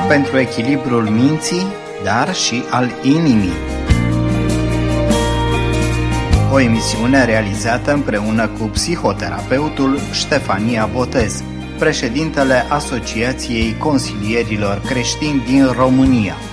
pentru echilibrul minții, dar și al inimii. O emisiune realizată împreună cu psihoterapeutul Ștefania Botez, președintele Asociației Consilierilor Creștini din România.